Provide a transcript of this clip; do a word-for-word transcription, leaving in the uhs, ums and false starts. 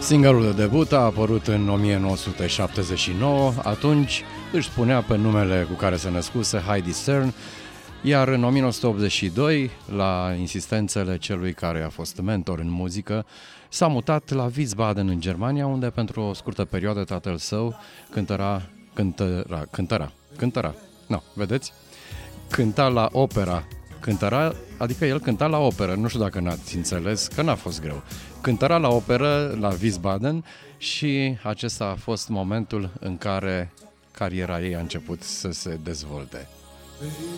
Singelul de debut a apărut în o mie nouă sute șaptezeci și nouă, atunci își spunea pe numele cu care se născuse Heidi Stern, iar în o mie nouă sute optzeci și doi, la insistențele celui care a fost mentor în muzică, s-a mutat la Wiesbaden în Germania, unde pentru o scurtă perioadă tatăl său cântăra, cântăra, cântăra, cântăra, nu, vedeți? Cânta la opera, cântăra, adică el cânta la operă, nu știu dacă n-ați înțeles, că n-a fost greu. Cântăra la operă la Wiesbaden și acesta a fost momentul în care cariera ei a început să se dezvolte.